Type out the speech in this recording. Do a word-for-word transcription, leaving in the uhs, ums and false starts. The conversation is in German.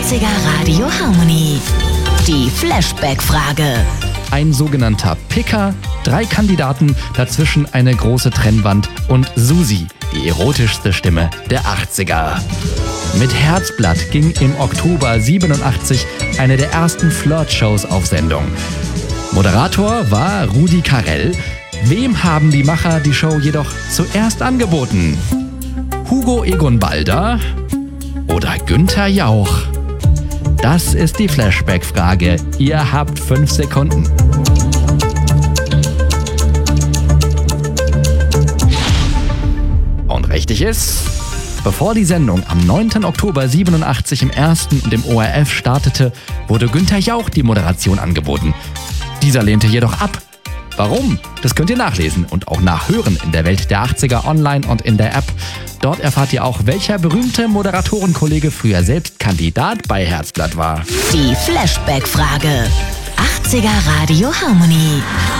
achtziger Radio Harmony. Die Flashback-Frage. Ein sogenannter Picker, drei Kandidaten, dazwischen eine große Trennwand und Susi, die erotischste Stimme der achtziger. Mit Herzblatt ging im Oktober siebenundachtzig eine der ersten Flirt-Shows auf Sendung. Moderator war Rudi Carrell. Wem haben die Macher die Show jedoch zuerst angeboten? Hugo Egon Balder oder Günther Jauch? Das ist die Flashback-Frage. Ihr habt fünf Sekunden. Und richtig ist, bevor die Sendung am neunten Oktober siebenundachtzig im Ersten und im O R F startete, wurde Günther Jauch die Moderation angeboten. Dieser lehnte jedoch ab. Warum? Das könnt ihr nachlesen und auch nachhören in der Welt der achtziger online und in der App. Dort erfahrt ihr auch, welcher berühmte Moderatorenkollege früher selbst Kandidat bei Herzblatt war. Die Flashback-Frage. achtziger Radio Harmony.